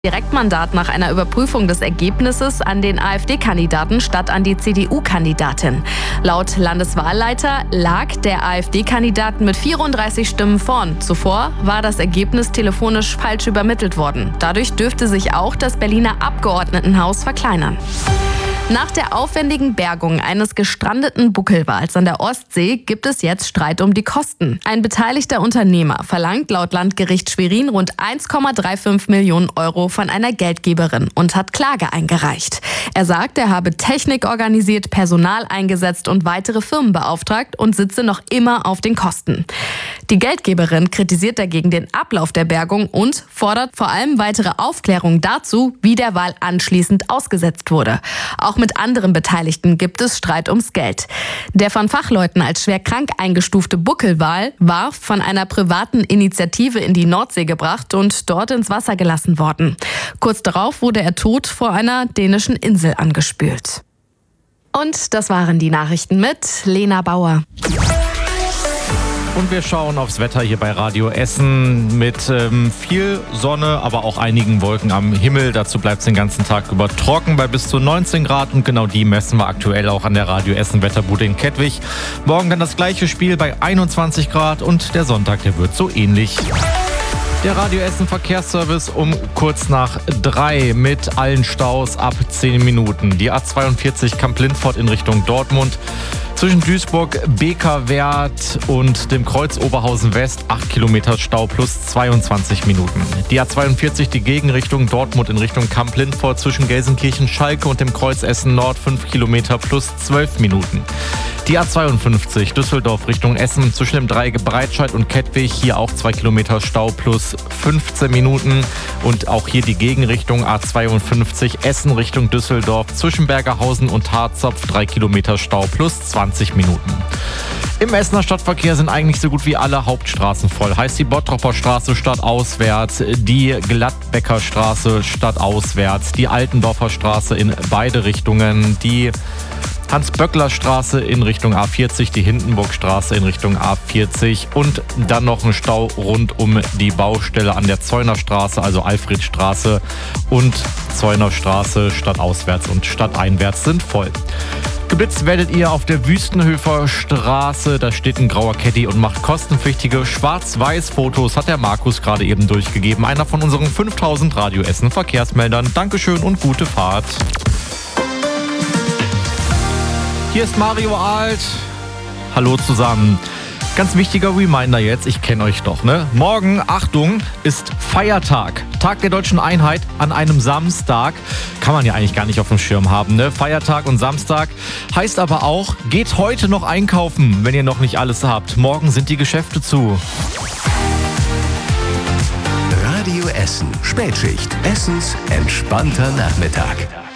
Direktmandat nach einer Überprüfung des Ergebnisses an den AfD-Kandidaten statt an die CDU-Kandidatin. Laut Landeswahlleiter lag der AfD-Kandidat mit 34 Stimmen vorn. Zuvor war das Ergebnis telefonisch falsch übermittelt worden. Dadurch dürfte sich auch das Berliner Abgeordnetenhaus verkleinern. Nach der aufwendigen Bergung eines gestrandeten Buckelwals an der Ostsee gibt es jetzt Streit um die Kosten. Ein beteiligter Unternehmer verlangt laut Landgericht Schwerin rund 1,35 Millionen Euro von einer Geldgeberin und hat Klage eingereicht. Er sagt, er habe Technik organisiert, Personal eingesetzt und weitere Firmen beauftragt und sitze noch immer auf den Kosten. Die Geldgeberin kritisiert dagegen den Ablauf der Bergung und fordert vor allem weitere Aufklärung dazu, wie der Wal anschließend ausgesetzt wurde. Auch mit anderen Beteiligten gibt es Streit ums Geld. Der von Fachleuten als schwer krank eingestufte Buckelwal war von einer privaten Initiative in die Nordsee gebracht und dort ins Wasser gelassen worden. Kurz darauf wurde er tot vor einer dänischen Insel angespült. Und das waren die Nachrichten mit Lena Bauer. Und wir schauen aufs Wetter hier bei Radio Essen mit viel Sonne, aber auch einigen Wolken am Himmel. Dazu bleibt es den ganzen Tag über trocken bei bis zu 19 Grad. Und genau die messen wir aktuell auch an der Radio Essen Wetterbude in Kettwig. Morgen dann das gleiche Spiel bei 21 Grad und der Sonntag, der wird so ähnlich. Der Radio Essen Verkehrsservice um kurz nach 3 mit allen Staus ab 10 Minuten. Die A42 Kamp-Lindfort in Richtung Dortmund. Zwischen Duisburg, Bekerwert und dem Kreuz Oberhausen West 8 Kilometer Stau plus 22 Minuten. Die A42, die Gegenrichtung Dortmund in Richtung Kamp-Lindfort zwischen Gelsenkirchen, Schalke und dem Kreuz Essen Nord 5 Kilometer plus 12 Minuten. Die A52 Düsseldorf Richtung Essen zwischen dem Dreieck Breitscheid und Kettwig, hier auch 2 Kilometer Stau plus 15 Minuten. Und auch hier die Gegenrichtung A52 Essen Richtung Düsseldorf zwischen Bergerhausen und Harzopf 3 Kilometer Stau plus 20 Minuten. Im Essener Stadtverkehr sind eigentlich so gut wie alle Hauptstraßen voll. Heißt die Bottropper Straße stadtauswärts, die Gladbecker Straße stadtauswärts, die Altendorfer Straße in beide Richtungen, die Hans-Böckler-Straße in Richtung A40, die Hindenburgstraße in Richtung A40 und dann noch ein Stau rund um die Baustelle an der Zeunerstraße, also Alfredstraße und Zeunerstraße stadtauswärts und stadteinwärts sind voll. Geblitzt werdet ihr auf der Wüstenhöfer Straße. Da steht ein grauer Caddy und macht kostenpflichtige Schwarz-Weiß-Fotos, hat der Markus gerade eben durchgegeben. Einer von unseren 5000 Radio Essen Verkehrsmeldern. Dankeschön und gute Fahrt. Hier ist Mario Alt. Hallo zusammen. Ganz wichtiger Reminder jetzt, ich kenne euch doch, ne? Morgen, Achtung, ist Feiertag. Tag der Deutschen Einheit an einem Samstag. Kann man ja eigentlich gar nicht auf dem Schirm haben, ne? Feiertag und Samstag. Heißt aber auch, geht heute noch einkaufen, wenn ihr noch nicht alles habt. Morgen sind die Geschäfte zu. Radio Essen. Spätschicht. Essens entspannter Nachmittag.